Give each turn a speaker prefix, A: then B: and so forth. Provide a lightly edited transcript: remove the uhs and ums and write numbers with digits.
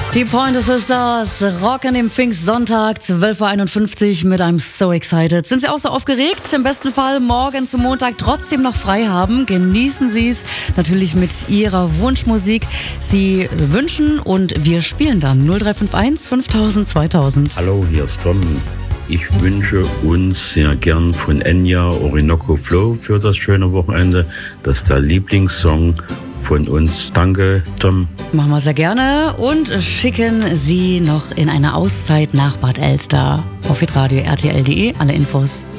A: Die Pointer Sisters rocken dem Pfingstsonntag 12.51 Uhr mit einem So Excited. Sind Sie auch so aufgeregt? Im besten Fall morgen zum Montag trotzdem noch frei haben. Genießen Sie es natürlich mit Ihrer Wunschmusik. Sie wünschen und wir spielen dann 0351 5000 2000.
B: Hallo, hier ist Tom. Ich wünsche uns sehr gern von Enya Orinoco Flow für das schöne Wochenende. Das ist der Lieblingssong von uns. Danke, Tom.
A: Machen wir sehr gerne und schicken Sie noch in eine Auszeit nach Bad Elster. Auf hitradio rtl.de. Alle Infos